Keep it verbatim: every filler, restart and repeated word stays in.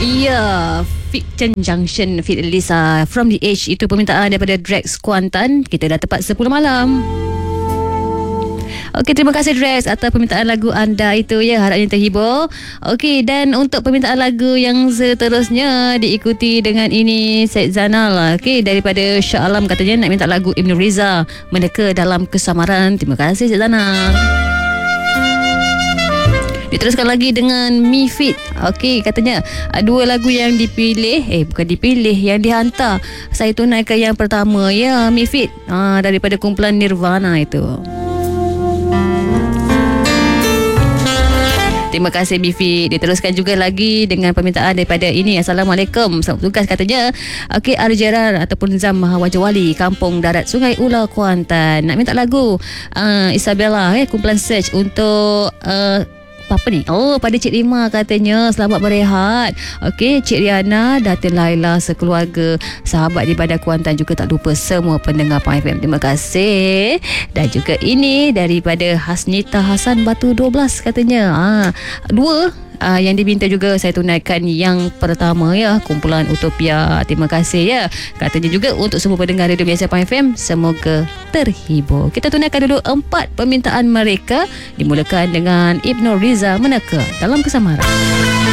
Ya, Fit Chen Junction, Fit Lisa From the Edge. Itu permintaan daripada Drex Kuantan. Kita dah tepat sepuluh malam. Okey, terima kasih Drex atas permintaan lagu anda itu ya. Harapnya terhibur. Okey, dan untuk permintaan lagu yang seterusnya diikuti dengan ini Syed Zanal. Okey, daripada Shah Alam katanya nak minta lagu Ibn Riza, Meneka Dalam Kesamaran. Terima kasih Syed Zanal. Diteruskan lagi dengan Mi Fit. Okey, katanya dua lagu yang dipilih, eh bukan dipilih, yang dihantar. Saya tunaikan yang pertama ya, Mi Fit. Ha, daripada kumpulan Nirvana itu. Terima kasih Bifi. Diteruskan juga lagi dengan permintaan daripada ini. Assalamualaikum, selamat tugas katanya. Okey, Arjeran ataupun Zam Mahawajah Wali, Kampung Darat Sungai Ula, Kuantan. Nak minta lagu uh, Isabella eh, kumpulan Search untuk uh, apa ni? Oh, pada Cik Rima katanya selamat berehat. Okey, Cik Riana, Datin Laila, sekeluarga, sahabat di Bandar Kuantan, juga tak lupa semua pendengar Pang F M. Terima kasih. Dan juga ini daripada Hasnita Hasan Batu dua belas katanya. Ah, dua Uh, yang diminta juga saya tunaikan yang pertama ya, kumpulan Utopia. Terima kasih ya. Katanya juga untuk semua pendengar Radio Biasa Pang F M, semoga terhibur. Kita tunaikan dulu empat permintaan mereka. Dimulakan dengan Ibn Riza, Meneka Dalam Kesamaran.